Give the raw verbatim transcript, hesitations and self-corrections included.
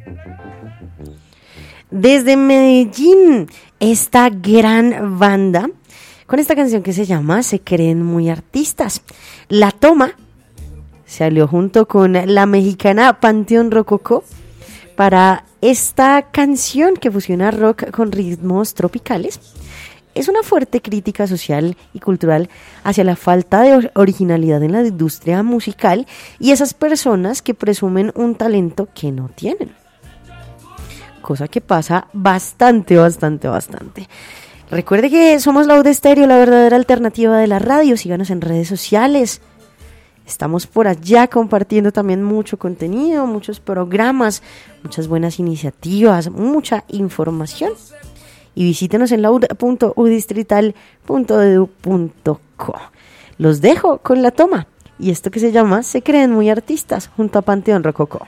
Desde Medellín, esta gran banda, con esta canción que se llama Se creen muy artistas. La Toma se alió junto con la mexicana Panteón Rococó para esta canción que fusiona rock con ritmos tropicales. Es una fuerte crítica social y cultural hacia la falta de originalidad en la industria musical y esas personas que presumen un talento que no tienen. Cosa que pasa bastante, bastante, bastante. Recuerde que somos Loud Estéreo, la verdadera alternativa de la radio. Síganos en redes sociales. Estamos por allá compartiendo también mucho contenido, muchos programas, muchas buenas iniciativas, mucha información. Y visítenos en loud punto u distrital punto edu punto co. Los dejo con La Toma y esto que se llama Se creen muy artistas junto a Panteón Rococó.